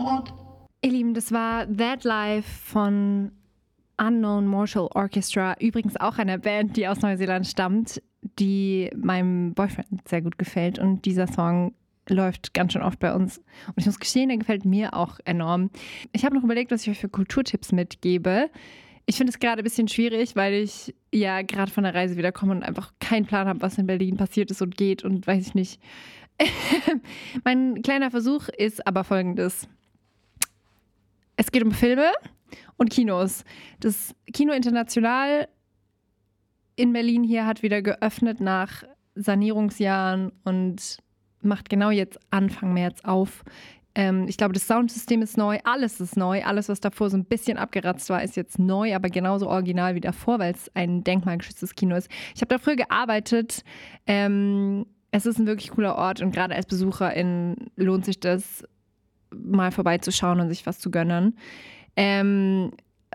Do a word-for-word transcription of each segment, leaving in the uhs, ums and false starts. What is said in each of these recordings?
Ihr Lieben, das war That Life von Unknown Martial Orchestra. Übrigens auch eine Band, die aus Neuseeland stammt, die meinem Boyfriend sehr gut gefällt. Und dieser Song läuft ganz schön oft bei uns. Und ich muss gestehen, der gefällt mir auch enorm. Ich habe noch überlegt, was ich euch für Kulturtipps mitgebe. Ich finde es gerade ein bisschen schwierig, weil ich ja gerade von der Reise wiederkomme und einfach keinen Plan habe, was in Berlin passiert ist und geht und weiß ich nicht. Mein kleiner Versuch ist aber folgendes. Es geht um Filme und Kinos. Das Kino International in Berlin hier hat wieder geöffnet nach Sanierungsjahren und macht genau jetzt Anfang März auf. Ähm, ich glaube, das Soundsystem ist neu, alles ist neu. Alles, was davor so ein bisschen abgeratzt war, ist jetzt neu, aber genauso original wie davor, weil es ein denkmalgeschütztes Kino ist. Ich habe da früher gearbeitet. Ähm, es ist ein wirklich cooler Ort und gerade als Besucherin lohnt sich das, mal vorbeizuschauen und sich was zu gönnen. Ähm,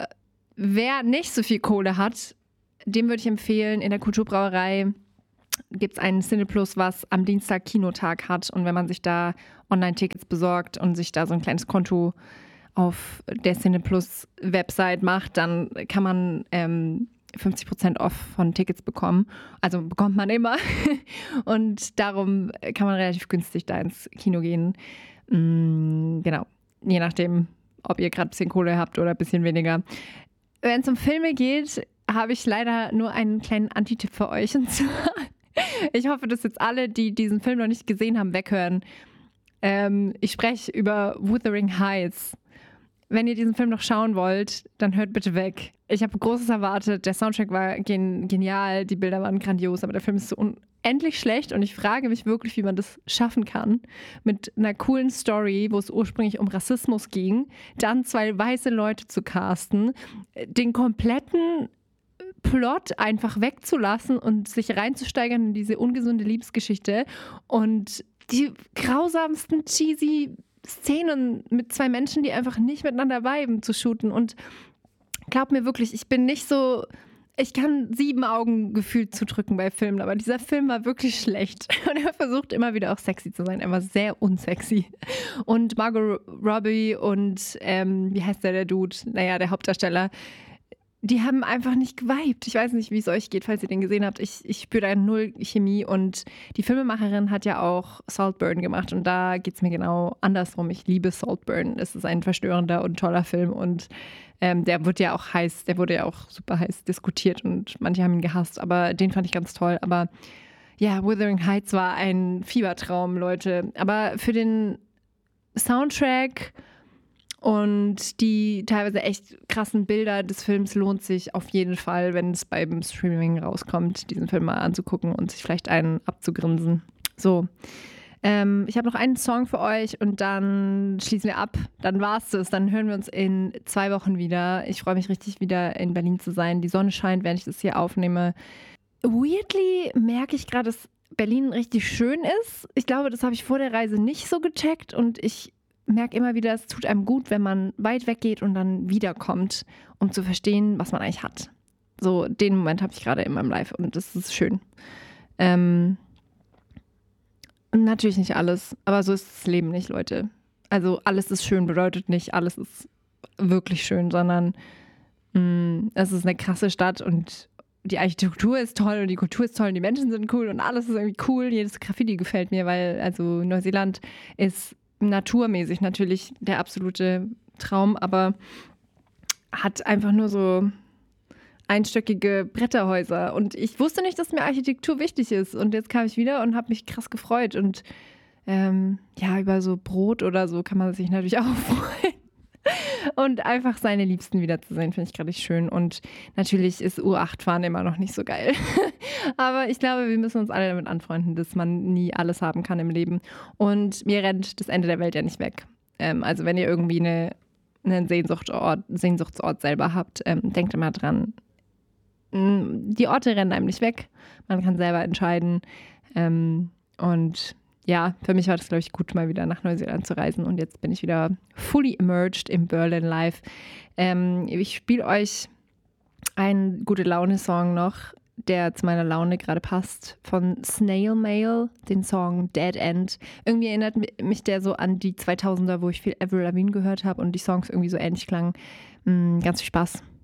wer nicht so viel Kohle hat, dem würde ich empfehlen, in der Kulturbrauerei gibt es einen Cineplus, was am Dienstag Kinotag hat. Und wenn man sich da Online-Tickets besorgt und sich da so ein kleines Konto auf der Cineplus-Website macht, dann kann man ähm, fünfzig Prozent off von Tickets bekommen. Also bekommt man immer. Und darum kann man relativ günstig da ins Kino gehen. Mm, genau. Je nachdem, ob ihr gerade ein bisschen Kohle habt oder ein bisschen weniger. Wenn es um Filme geht, habe ich leider nur einen kleinen Antitipp für euch. Und zwar, ich hoffe, dass jetzt alle, die diesen Film noch nicht gesehen haben, weghören. Ähm, ich spreche über Wuthering Heights. Wenn ihr diesen Film noch schauen wollt, dann hört bitte weg. Ich habe Großes erwartet. Der Soundtrack war gen- genial, die Bilder waren grandios, aber der Film ist so unendlich schlecht und ich frage mich wirklich, wie man das schaffen kann. Mit einer coolen Story, wo es ursprünglich um Rassismus ging, dann zwei weiße Leute zu casten, den kompletten Plot einfach wegzulassen und sich reinzusteigern in diese ungesunde Liebesgeschichte und die grausamsten, cheesy Szenen mit zwei Menschen, die einfach nicht miteinander viben, zu shooten. Und glaub mir wirklich, ich bin nicht so, ich kann sieben Augen gefühlt zudrücken bei Filmen, aber dieser Film war wirklich schlecht. Und er versucht immer wieder auch sexy zu sein, er war sehr unsexy. Und Margot Robbie und, ähm, wie heißt der, der Dude? Naja, der Hauptdarsteller, die haben einfach nicht geweibt. Ich weiß nicht, wie es euch geht, falls ihr den gesehen habt. Ich, ich spüre da null Chemie. Und die Filmemacherin hat ja auch Saltburn gemacht. Und da geht es mir genau andersrum. Ich liebe Saltburn. Es ist ein verstörender und toller Film. Und ähm, der wird ja auch heiß, der wurde ja auch super heiß diskutiert. Und manche haben ihn gehasst. Aber den fand ich ganz toll. Aber ja, Wuthering Heights war ein Fiebertraum, Leute. Aber für den Soundtrack und die teilweise echt krassen Bilder des Films lohnt sich auf jeden Fall, wenn es beim Streaming rauskommt, diesen Film mal anzugucken und sich vielleicht einen abzugrinsen. So, ähm, ich habe noch einen Song für euch und dann schließen wir ab. Dann war's das. Dann hören wir uns in zwei Wochen wieder. Ich freue mich richtig, wieder in Berlin zu sein. Die Sonne scheint, während ich das hier aufnehme. Weirdly merke ich gerade, dass Berlin richtig schön ist. Ich glaube, das habe ich vor der Reise nicht so gecheckt und ich merke immer wieder, es tut einem gut, wenn man weit weggeht und dann wiederkommt, um zu verstehen, was man eigentlich hat. So, den Moment habe ich gerade in meinem Life und das ist schön. Ähm, natürlich nicht alles, aber so ist das Leben nicht, Leute. Also alles ist schön bedeutet nicht, alles ist wirklich schön, sondern mh, es ist eine krasse Stadt und die Architektur ist toll und die Kultur ist toll und die Menschen sind cool und alles ist irgendwie cool. Jedes Graffiti gefällt mir, weil also Neuseeland ist naturmäßig natürlich der absolute Traum, aber hat einfach nur so einstöckige Bretterhäuser. Und ich wusste nicht, dass mir Architektur wichtig ist. Und jetzt kam ich wieder und habe mich krass gefreut. Und ähm, ja, über so Brot oder so kann man sich natürlich auch freuen. Und einfach seine Liebsten wiederzusehen, finde ich gerade schön. Und natürlich ist U acht fahren immer noch nicht so geil. Aber ich glaube, wir müssen uns alle damit anfreunden, dass man nie alles haben kann im Leben. Und mir rennt das Ende der Welt ja nicht weg. Ähm, also wenn ihr irgendwie eine, einen Sehnsuchtsort, Sehnsuchtsort selber habt, ähm, denkt immer dran, die Orte rennen einem nicht weg. Man kann selber entscheiden. Ähm, und ja, für mich war das, glaube ich, gut, mal wieder nach Neuseeland zu reisen. Und jetzt bin ich wieder fully immersed im Berlin Life. Ähm, ich spiele euch einen Gute-Laune-Song noch. der zu meiner Laune gerade passt, von Snail Mail, den Song Dead End. Irgendwie erinnert mich der so an die zweitausender, wo ich viel Avril Lavigne gehört habe und die Songs irgendwie so ähnlich klangen. Mm, ganz viel Spaß.